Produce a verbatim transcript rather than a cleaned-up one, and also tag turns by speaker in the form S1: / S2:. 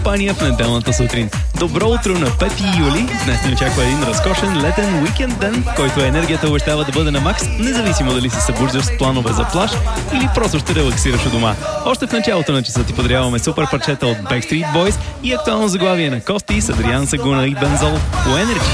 S1: компания в неделната сутрин. Добро утро на пети юли. Днес ни очаква един разкошен летен уикенд ден, в който енергията обещава да бъде на макс, независимо дали се събуждаш с планове за плаж или просто ще релаксираш у дома. Още в началото на часа ти подаряваме супер парчета от Backstreet Boys и актуално заглавие на Кости с Адриан Сагуна и Бензол по Energy.